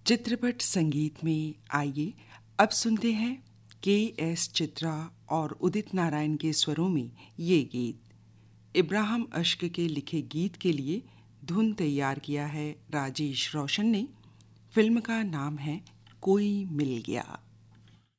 चित्रपट संगीत में आइए अब सुनते हैं के.एस. चित्रा और उदित नारायण के स्वरों में ये गीत। इब्राहिम अश्क के लिखे गीत के लिए धुन तैयार किया है राजेश रोशन ने। फिल्म का नाम है कोई मिल गया।